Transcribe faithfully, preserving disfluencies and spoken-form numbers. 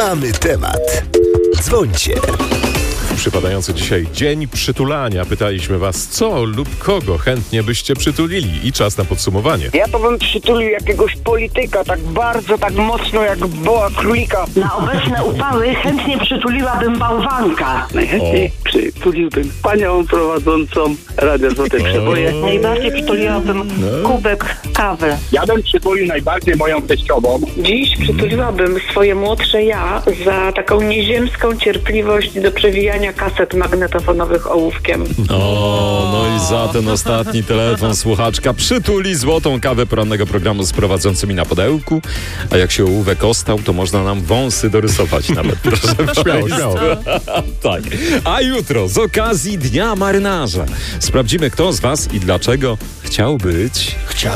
Mamy temat. Dzwońcie. W przypadający dzisiaj Dzień Przytulania pytaliśmy was, co lub kogo chętnie byście przytulili, i czas na podsumowanie. Ja to bym przytulił jakiegoś polityka tak bardzo, tak mocno jak boa królika. Na obecne upały chętnie przytuliłabym bałwanka. Najchętniej przytuliłbym panią prowadzącą Radia Złote Przeboje. Najbardziej przytuliłabym kubek kawy. Ja bym przytulił najbardziej moją teściową. Dziś przytuliłabym swoje młodsze ja za taką nieziemską cierpliwość do przewijania kaset magnetofonowych ołówkiem. O, no i za ten ostatni telefon słuchaczka przytuli złotą kawę porannego programu z prowadzącymi na pudełku, a jak się ołówek ostał, to można nam wąsy dorysować nawet. Proszę Śmiało, śmiało. Tak. A jutro z okazji Dnia Marynarza sprawdzimy, kto z was i dlaczego chciał być...